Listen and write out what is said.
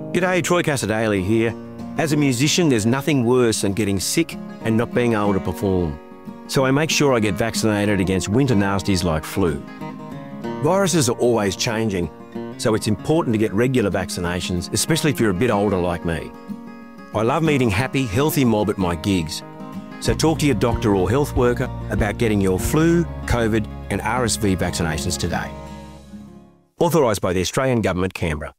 G'day, Troy Cassadaly here. As a musician, there's nothing worse than getting sick and not being able to perform. So I make sure I get vaccinated against winter nasties like flu. Viruses are always changing, so it's important to get regular vaccinations, especially if you're a bit older like me. I love meeting happy, healthy mob at my gigs. So talk to your doctor or health worker about getting your flu, COVID and RSV vaccinations today. Authorised by the Australian Government, Canberra.